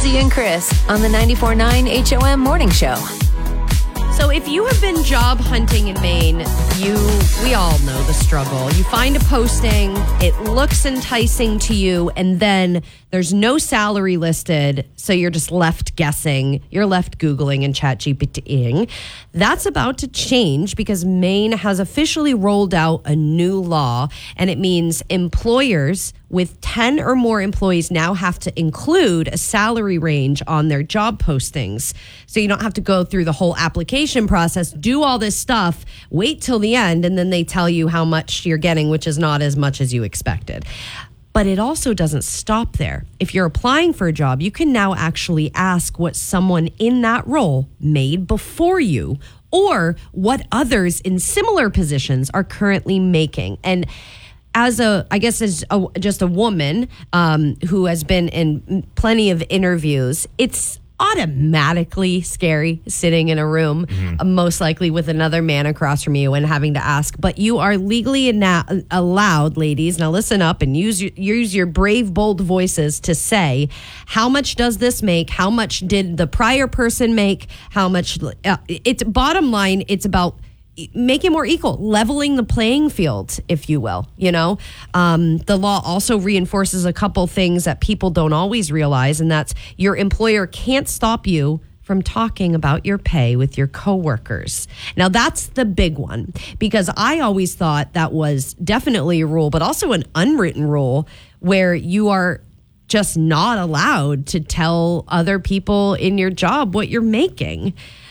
Lizzie and Chris on the 94.9 HOM Morning Show. So if you have been job hunting in Maine, we all know the struggle. You find a posting, it looks enticing to you, and then there's no salary listed, so you're just left guessing. You're left Googling and ChatGPTing. That's about to change because Maine has officially rolled out a new law, and it means employers with 10 or more employees now have to include a salary range on their job postings. So you don't have to go through the whole application process, do all this stuff, wait till the end, and then they tell you how much you're getting, which is not as much as you expected. But it also doesn't stop there. If you're applying for a job, you can now actually ask what someone in that role made before you or what others in similar positions are currently making. And as just a woman who has been in plenty of interviews, it's automatically scary sitting in a room, most likely with another man across from you and having to ask. But you are legally allowed, ladies, now listen up and use your brave, bold voices to say, how much does this make? How much did the prior person make? How much? It's bottom line, it's about make it more equal, leveling the playing field, if you will. The law also reinforces a couple things that people don't always realize, and that's your employer can't stop you from talking about your pay with your coworkers. Now, that's the big one, because I always thought that was definitely a rule, but also an unwritten rule where you are just not allowed to tell other people in your job what you're making.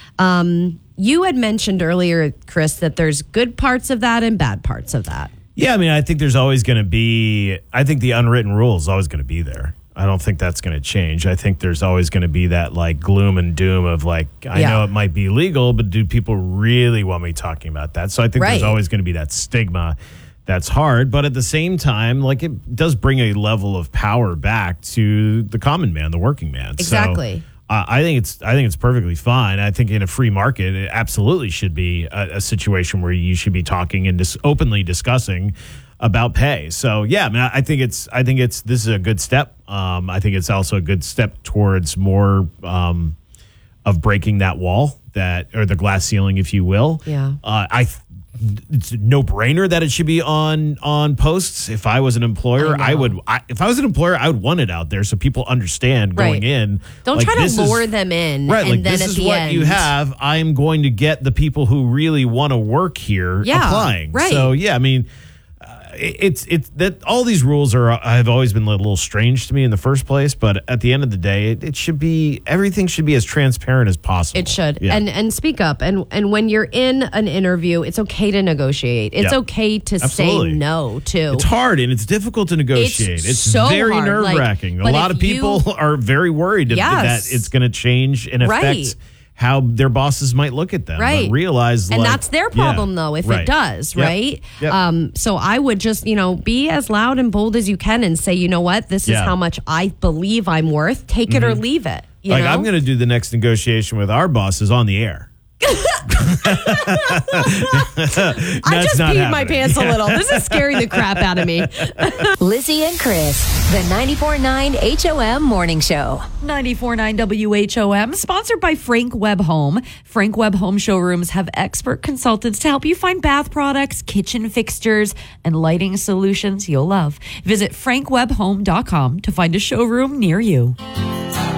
You had mentioned earlier, Chris, that there's good parts of that and bad parts of that. Yeah, I mean, I think there's always going to be, I think the unwritten rule is always going to be there. I don't think that's going to change. I think there's always going to be that like gloom and doom of like, I know it might be legal, but do people really want me talking about that? So I think there's always going to be that stigma that's hard. But at the same time, like it does bring a level of power back to the common man, the working man. Exactly. So, I think it's perfectly fine. I think in a free market, it absolutely should be a situation where you should be talking and just openly discussing about pay. So yeah, I mean, I think this is a good step. I think it's also a good step towards more of breaking that wall or the glass ceiling, if you will. Yeah. It's a no-brainer that it should be on posts. If I was an employer, I would want it out there so people understand going in. Don't like, try to lure them in. Right, and like then this at is the what end, you have. I'm going to get the people who really want to work here applying. Right. So yeah, I mean, it's that all these rules have always been a little strange to me in the first place, but at the end of the day, it should be, everything should be as transparent as possible. It should. Yeah. And speak up. And when you're in an interview, it's okay to negotiate. It's okay to say no too. It's hard and it's difficult to negotiate. It's so very hard. nerve-wracking. A lot of people are very worried that it's going to change and affect how their bosses might look at them. Right. But realize, and that's their problem, though, if it does, right? Yep. So I would just, be as loud and bold as you can and say, you know what, this is how much I believe I'm worth. Take it or leave it. You know? I'm going to do the next negotiation with our bosses on the air. I just peed my pants a little. This is scaring the crap out of me. Lizzie and Chris, the 94.9 HOM Morning Show. 94.9 WHOM, sponsored by Frank Webb Home. Frank Webb Home showrooms have expert consultants to help you find bath products, kitchen fixtures, and lighting solutions you'll love. Visit frankwebbhome.com to find a showroom near you.